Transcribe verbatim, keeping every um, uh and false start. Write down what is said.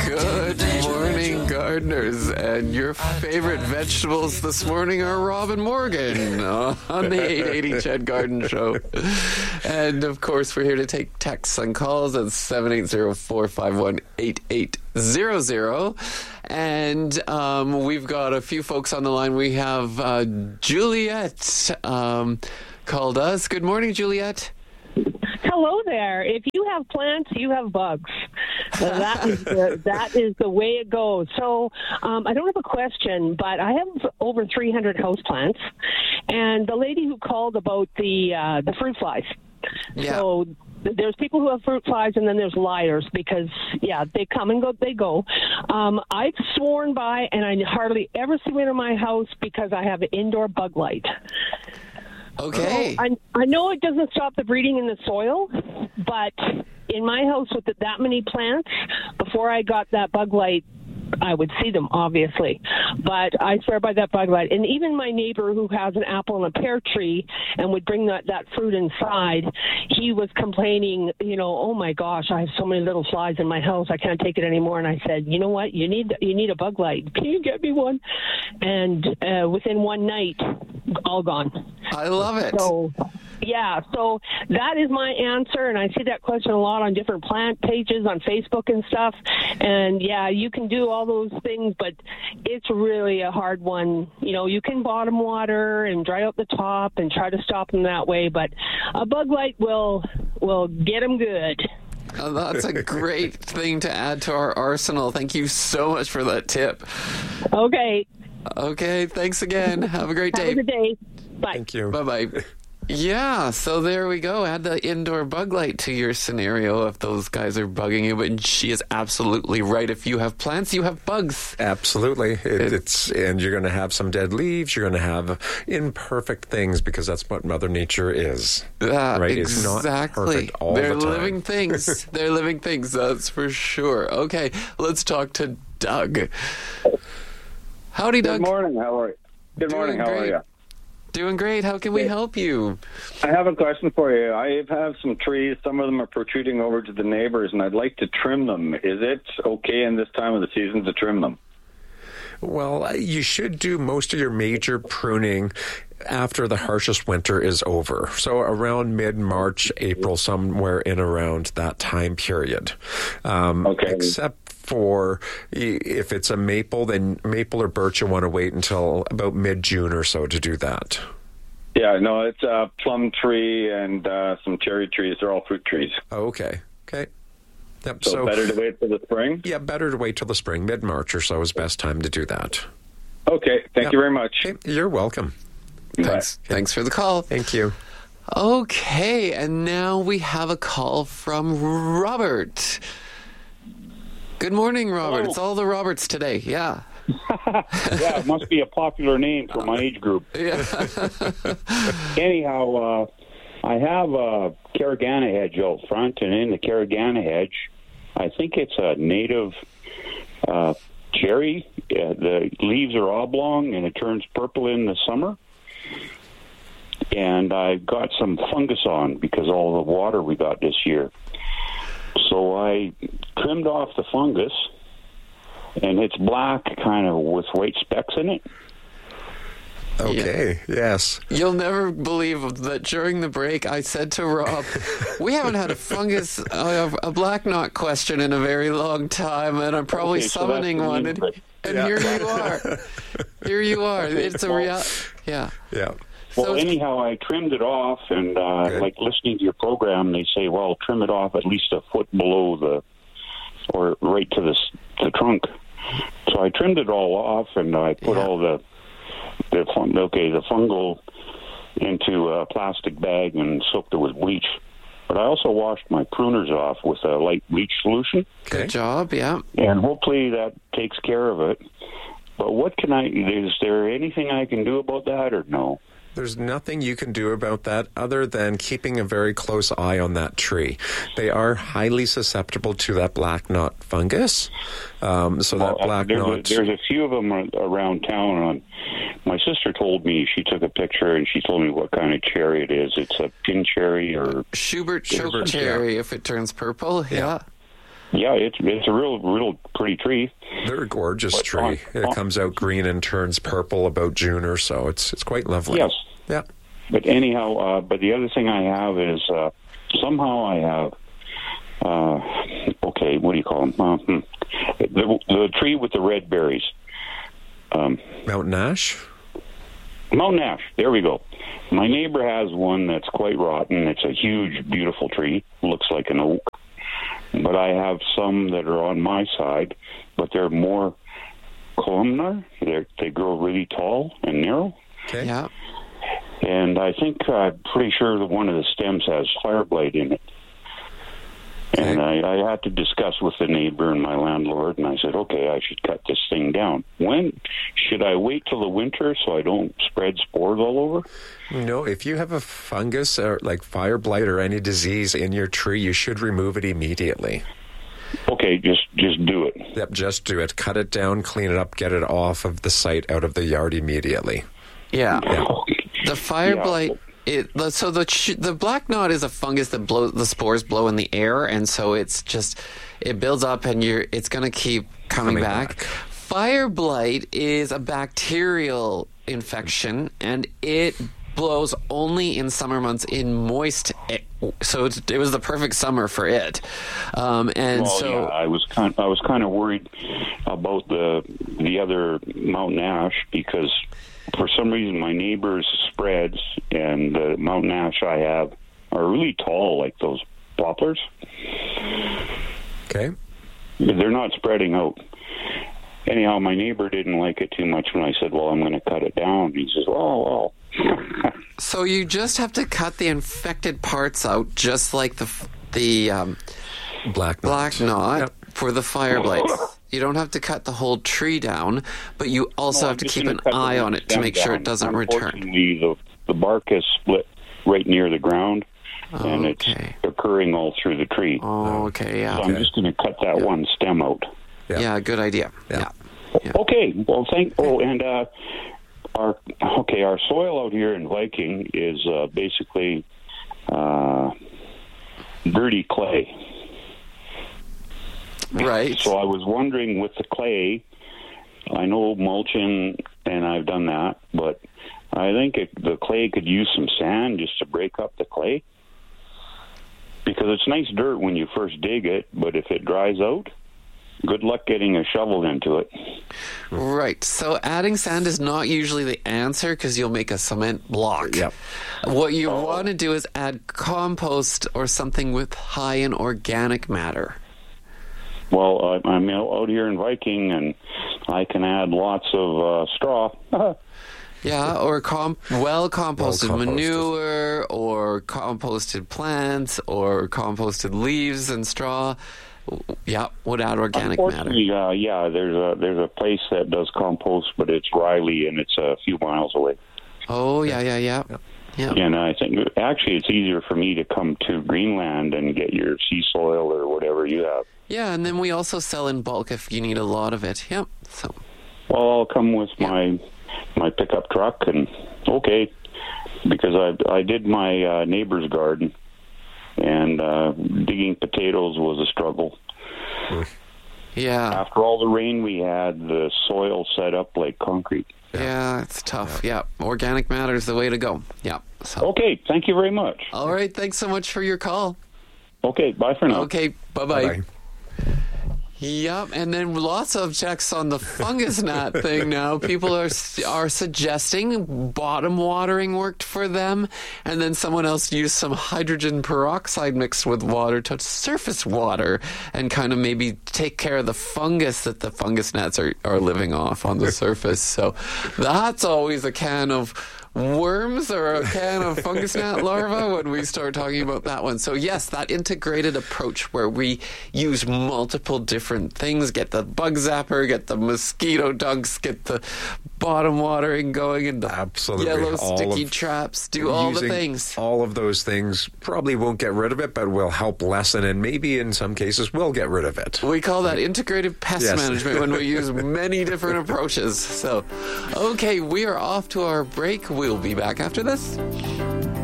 Good morning, gardeners. And your favorite vegetables this morning are Robin Morgan on the eight eighty Ched Garden Show. And, of course, we're here to take texts and calls at seven eight zero, four five one, eight eight zero zero. And um, we've got a few folks on the line. We have uh, Juliet um, called us. Good morning, Juliet. Hello there. If you have plants, you have bugs. So that is the, that is the way it goes. So um, I don't have a question, but I have over three hundred houseplants, and the lady who called about the uh, the fruit flies. Yeah. So there's people who have fruit flies, and then there's liars because, yeah, they come and go, they go. Um, I've sworn by, and I hardly ever see one in my house because I have an indoor bug light. Okay. So I, I know it doesn't stop the breeding in the soil, but in my house with that many plants, before I got that bug light, I would see them, obviously. But I swear by that bug light. And even my neighbor who has an apple and a pear tree and would bring that, that fruit inside, he was complaining, you know, oh, my gosh, I have so many little flies in my house. I can't take it anymore. And I said, you know what? You need you need a bug light. Can you get me one? And uh, within one night, all gone. I love it. So, yeah, so that is my answer, and I see that question a lot on different plant pages on Facebook and stuff. And, yeah, you can do all those things, but it's really a hard one. You know, you can bottom water and dry out the top and try to stop them that way, but a bug light will will get them good. Oh, that's a great thing to add to our arsenal. Thank you so much for that tip. Okay. Okay, thanks again. Have a great day. Have a good day. Bye. Thank you. Bye-bye. Yeah, so there we go. Add the indoor bug light to your scenario if those guys are bugging you. But she is absolutely right. If you have plants, you have bugs. Absolutely. It, it's and you're going to have some dead leaves. You're going to have imperfect things because that's what Mother Nature is. Uh, right? Exactly. It's not perfect all They're the time. living things. They're living things, that's for sure. Okay, let's talk to Doug. Howdy, Doug. Good morning. How are you? Good Doing morning. How great. are you? Doing great. How can we help you? I have a question for you. I have some trees. Some of them are protruding over to the neighbors, and I'd like to trim them. Is it okay in this time of the season to trim them? Well, you should do most of your major pruning after the harshest winter is over. So around mid-March, April, somewhere in around that time period. Um, Okay. Except for if it's a maple, then maple or birch, you want to wait until about mid-June or so to do that. Yeah, no, it's a plum tree and uh, some cherry trees. They're all fruit trees. Oh, okay. Okay. Yep. So, So, better to wait for the spring? yeah, better to wait till the spring. Mid-March or so is best time to do that. Okay, thank Yep. you very much. Okay, you're welcome. Thanks. Thanks for the call. Thank you. Okay, and now we have a call from Robert. Good morning, Robert. Hello. It's all the Roberts today. Yeah. Yeah, it must be a popular name for my age group. Yeah. Anyhow, uh, I have a Caragana hedge out front, and in the Caragana hedge, I think it's a native uh, cherry. Uh, the leaves are oblong, and it turns purple in the summer. And I've got some fungus on because of all the water we got this year. So I trimmed off the fungus, and it's black, kind of with white specks in it. Okay, yes. You'll never believe that during the break I said to Rob, we haven't had a fungus, uh, a black knot question in a very long time, and I'm probably Okay, so summoning that's the one. meaning And, of it. and Yeah. here you are. Here you are. It's a real. Yeah. Yeah. Well, So- anyhow, I trimmed it off, and uh, Good. like listening to your program, they say, well, trim it off at least a foot below the, or right to the, s- the trunk. So I trimmed it all off, and I put Yeah. all the, the fun, okay, the fungal into a plastic bag and soaked it with bleach. But I also washed my pruners off with a light bleach solution, Good Okay. job. Yeah. and hopefully that takes care of it. But what can I, is there anything I can do about that, or no? There's nothing you can do about that other than keeping a very close eye on that tree. They are highly susceptible to that black knot fungus. Um, so that Well, black there's knot... A, there's a few of them ar- around town. On my sister told me, she took a picture and she told me what kind of cherry it is. It's a pin cherry or Schubert choke Schubert, cherry if it turns purple. Yeah. yeah, it's it's a real, real pretty tree. They're a gorgeous But tree. on- it on- comes out green and turns purple about June or so. It's it's quite lovely. Yes. Yeah. But anyhow, uh, but the other thing I have is uh, somehow I have, uh, okay, what do you call them? Uh, hmm. the, the tree with the red berries. Um, Mountain ash? Mountain ash. There we go. My neighbor has one that's quite rotten. It's a huge, beautiful tree. Looks like an oak. But I have some that are on my side, but they're more columnar. They they grow really tall and narrow. Okay. Yeah. And I think I'm pretty sure that one of the stems has fire blight in it. And I, I had to discuss with the neighbor and my landlord, and I said, okay, I should cut this thing down. When should I wait till the winter so I don't spread spores all over? No, if you have a fungus or like fire blight or any disease in your tree, you should remove it immediately. Okay, just just do it. Yep, just do it. Cut it down, clean it up, get it off of the site, out of the yard immediately. Yeah. Yeah. The fire Yeah. blight. It, so the ch- the black knot is a fungus that blows the spores blow in the air, and so it's just it builds up, and you're it's going to keep coming, Coming back. back. Fire blight is a bacterial infection, and it blows only in summer months in moist. Air. So it's, it was the perfect summer for it, um, and Well, so yeah, I was kind I was kind of worried about the the other mountain ash because for some reason my neighbor's spreads and the mountain ash I have are really tall, like those poplars. Okay. They're not spreading out. Anyhow, my neighbor didn't like it too much when I said, well, I'm going to cut it down. He says, oh, well. So you just have to cut the infected parts out, just like the the um, Black knot. black knot Yep. for the fire blights. You don't have to cut the whole tree down, but you also No, have I'm to just keep gonna an cut the eye on root it to stem make sure down. it doesn't return. Unfortunately, the, the bark is split right near the ground, and it's Okay. occurring all through the tree. Oh, okay, yeah. So I'm just going to cut that one stem out. Yeah. Yeah, good idea. Yeah. Yeah. Yeah. Okay. Well, thank. Oh, and uh, our okay, our soil out here in Viking is uh, basically uh, dirty clay. Right. So I was wondering with the clay, I know mulching, and I've done that, but I think it, the clay could use some sand just to break up the clay. Because it's nice dirt when you first dig it, but if it dries out, good luck getting a shovel into it. Right. So adding sand is not usually the answer because you'll make a cement block. Yep. What you want to do is add compost or something with high in organic matter. Well, uh, I'm out out here in Viking, and I can add lots of uh, straw. Yeah, or com- well composted Well-composted. manure, or composted plants, or composted leaves and straw. Yeah, would add organic matter. Unfortunately, uh, yeah, there's a there's a place that does compost, but it's Riley, and it's a few miles away. Oh, yeah, yeah, yeah. Yeah. And I think actually it's easier for me to come to Greenland and get your sea soil or whatever you have. Yeah, and then we also sell in bulk if you need a lot of it. Yep. So, Well, I'll come with my my pickup truck, and okay, because I I did my uh, neighbor's garden, and uh, digging potatoes was a struggle. yeah. After all the rain we had, the soil set up like concrete. Yeah, it's tough. Yeah. Organic matter is the way to go. Yeah. So, Okay, thank you very much. all right. Thanks so much for your call. Okay, bye for now. Okay. Bye-bye. Bye-bye. Yep, and then lots of checks on the fungus gnat thing now. People are are suggesting bottom watering worked for them, and then someone else used some hydrogen peroxide mixed with water to surface water and kind of maybe take care of the fungus that the fungus gnats are, are living off on the surface. So that's always a can of worms or a can of fungus gnat larvae when we start talking about that one. So yes, that integrated approach where we use multiple different things, get the bug zapper, get the mosquito dunks, get the bottom watering going, and the Absolutely. yellow All sticky of- traps, do all the Using things. All of those things probably won't get rid of it, but will help lessen, and maybe in some cases will get rid of it. We call that integrated pest Yes. management when we use many different approaches. So, okay, we are off to our break. We'll be back after this.